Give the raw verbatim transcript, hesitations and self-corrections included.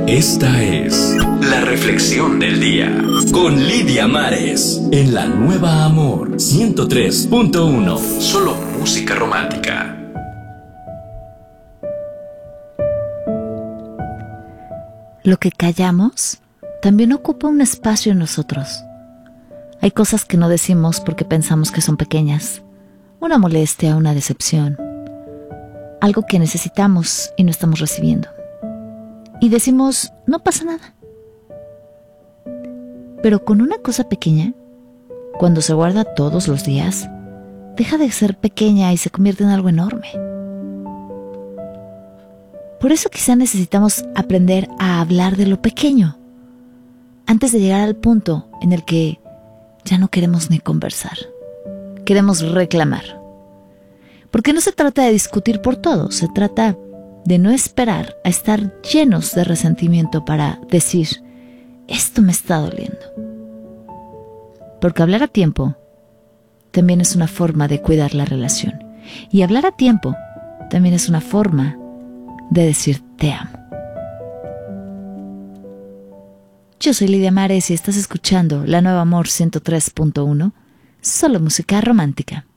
Esta es la reflexión del día con Lidia Mares en la Nueva Amor ciento tres punto uno. Solo música romántica. Lo que callamos también ocupa un espacio en nosotros. Hay cosas que no decimos porque pensamos que son pequeñas. Una molestia, una decepción. Algo que necesitamos y no estamos recibiendo. Y decimos, no pasa nada. Pero con una cosa pequeña, cuando se guarda todos los días, deja de ser pequeña y se convierte en algo enorme. Por eso quizá necesitamos aprender a hablar de lo pequeño, antes de llegar al punto en el que ya no queremos ni conversar. Queremos reclamar. Porque no se trata de discutir por todo, se trata de no esperar a estar llenos de resentimiento para decir, esto me está doliendo. Porque hablar a tiempo también es una forma de cuidar la relación. Y hablar a tiempo también es una forma de decir te amo. Yo soy Lidia Mares y estás escuchando La Nueva Amor ciento tres punto uno, solo música romántica.